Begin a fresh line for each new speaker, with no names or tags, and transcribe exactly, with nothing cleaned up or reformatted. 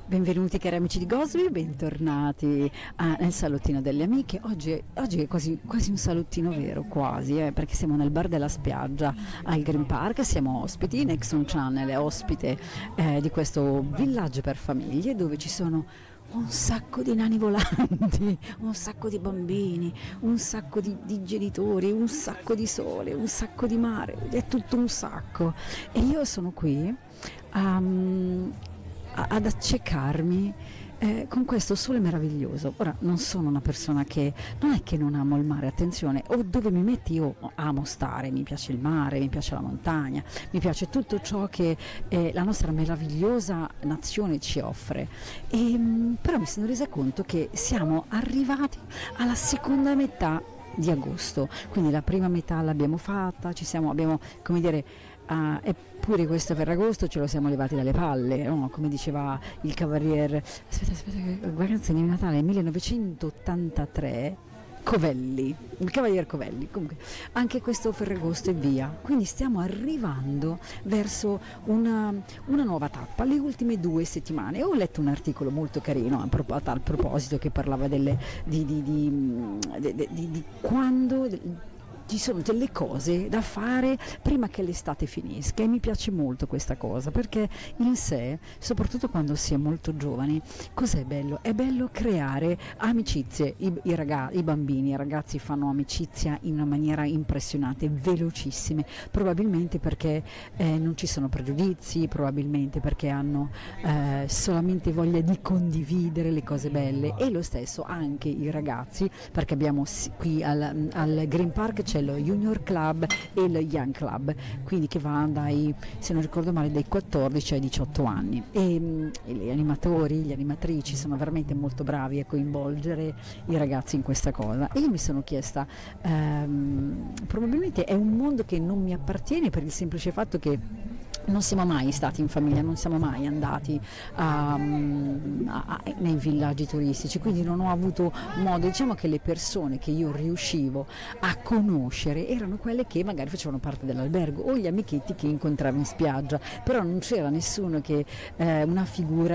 Benvenuti cari amici di Gosby, bentornati a, nel salottino delle amiche. Oggi, oggi è quasi, quasi un salottino vero, quasi, eh, perché siamo nel bar della spiaggia al Green Park, siamo ospiti, Nexon Channel è ospite eh, di questo villaggio per famiglie dove ci sono un sacco di nani volanti, un sacco di bambini, un sacco di, di genitori, un sacco di sole, un sacco di mare, è tutto un sacco. E io sono qui um, ad accecarmi eh, con questo sole meraviglioso. Ora, non sono una persona che, non è che non amo il mare, attenzione, o dove mi metti io amo stare, mi piace il mare, mi piace la montagna, mi piace tutto ciò che eh, la nostra meravigliosa nazione ci offre. E, mh, però mi sono resa conto che siamo arrivati alla seconda metà di agosto, quindi la prima metà l'abbiamo fatta, ci siamo, abbiamo, come dire, uh, eppure questo Ferragosto ce lo siamo levati dalle palle, no? Come diceva il cavaliere, aspetta, aspetta, vacanze di Natale millenovecentottantatré, Covelli, il cavalier Covelli. Comunque anche questo Ferragosto e via, quindi stiamo arrivando verso una, una nuova tappa, le ultime due settimane. Ho letto un articolo molto carino a, pro, a tal proposito che parlava delle, di, di, di, di, di, di, di quando ci sono delle cose da fare prima che l'estate finisca, e mi piace molto questa cosa perché in sé, soprattutto quando si è molto giovani, cos'è bello? È bello creare amicizie. I, i, ragazzi, i bambini, i ragazzi fanno amicizia in una maniera impressionante, velocissime, probabilmente perché eh, non ci sono pregiudizi, probabilmente perché hanno eh, solamente voglia di condividere le cose belle, e lo stesso anche i ragazzi, perché abbiamo qui al, al Green Park c'è lo Junior Club e lo Young Club, quindi che va dai, se non ricordo male, dai quattordici ai diciotto anni, e, e gli animatori, gli animatrici sono veramente molto bravi a coinvolgere i ragazzi in questa cosa. E io mi sono chiesta, ehm, probabilmente è un mondo che non mi appartiene per il semplice fatto che non siamo mai stati in famiglia, non siamo mai andati a, a, a, nei villaggi turistici, quindi non ho avuto modo. Diciamo che le persone che io riuscivo a conoscere erano quelle che magari facevano parte dell'albergo o gli amichetti che incontravo in spiaggia, però non c'era nessuno che, eh, una figura